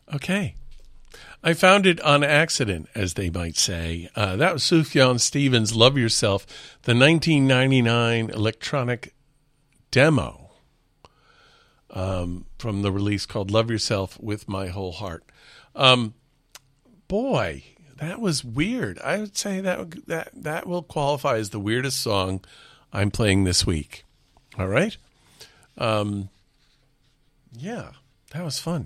Okay. I found it on accident, as they might say. That was Sufjan Stevens' Love Yourself, the 1999 electronic demo from the release called Love Yourself with My Whole Heart. Boy, that was weird. I would say that will qualify as the weirdest song I'm playing this week. All right? Yeah, that was fun.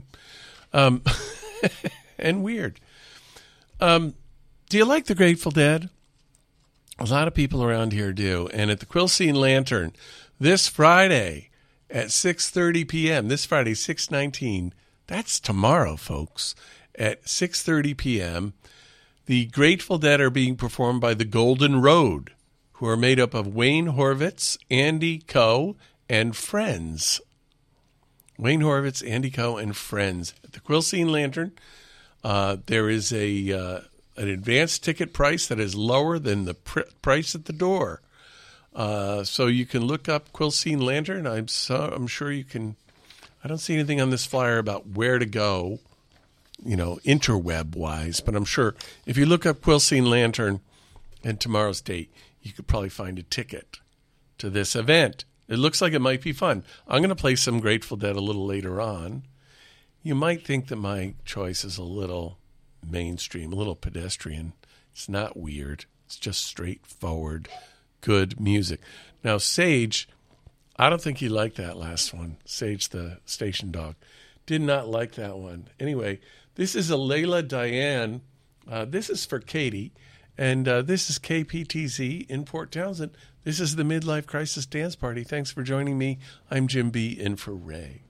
And weird. Do you like the Grateful Dead? A lot of people around here do. And at the Quilcene Lantern this Friday at 6:30 p.m., this Friday, 6/19, that's tomorrow, folks, at 6:30 p.m., the Grateful Dead are being performed by the Golden Road, who are made up of Wayne Horvitz, Andy Coe, and friends. Wayne Horvitz, Andy Coe, and friends. At the Quilcene Lantern, there is an advanced ticket price that is lower than the price at the door. So you can look up Quilcene Lantern. I'm sure you can. I don't see anything on this flyer about where to go, interweb-wise, but I'm sure if you look up Quilcene Lantern and tomorrow's date, you could probably find a ticket to this event. It looks like it might be fun. I'm going to play some Grateful Dead a little later on. You might think that my choice is a little mainstream, a little pedestrian. It's not weird. It's just straightforward, good music. Now, Sage, I don't think he liked that last one. Sage, the station dog, did not like that one. Anyway, this is a Layla Diane. This is for Katie. And this is KPTZ in Port Townsend. This is the Midlife Crisis Dance Party. Thanks for joining me. I'm Jim B. in for Ray.